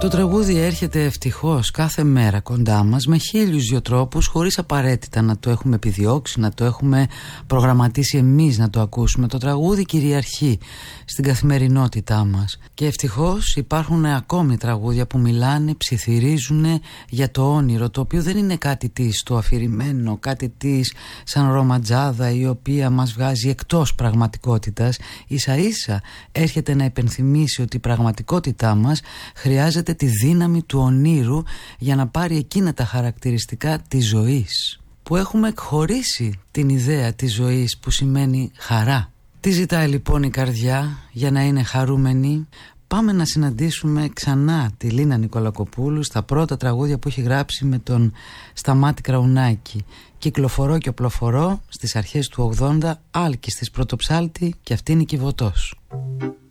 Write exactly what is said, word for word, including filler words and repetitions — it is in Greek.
Το τραγούδι έρχεται ευτυχώς κάθε μέρα κοντά μας με χίλιους δυο τρόπους, χωρίς απαραίτητα να το έχουμε επιδιώξει, να το έχουμε προγραμματίσει εμείς να το ακούσουμε. Το τραγούδι κυριαρχεί στην καθημερινότητά μας και ευτυχώς υπάρχουν ακόμη τραγούδια που μιλάνε, ψιθυρίζουν για το όνειρο, το οποίο δεν είναι κάτι της το αφηρημένο, κάτι της σαν ρομαντζάδα η οποία μας βγάζει εκτός πραγματικότητας. Ίσα ίσα έρχεται να υπενθυμίσει ότι η πραγματικότητά μας χρειάζεται τη δύναμη του ονείρου για να πάρει εκείνα τα χαρακτηριστικά της ζωής, που έχουμε εκχωρήσει την ιδέα της ζωής που σημαίνει χαρά. Τι ζητάει λοιπόν η καρδιά για να είναι χαρούμενη? Πάμε να συναντήσουμε ξανά τη Λίνα Νικολακοπούλου στα πρώτα τραγούδια που έχει γράψει με τον Σταμάτη Κραουνάκη. Κυκλοφορώ και οπλοφορώ στις αρχές του ογδόντα, Άλκης της Πρωτοψάλτη και αυτή είναι η Κιβωτός.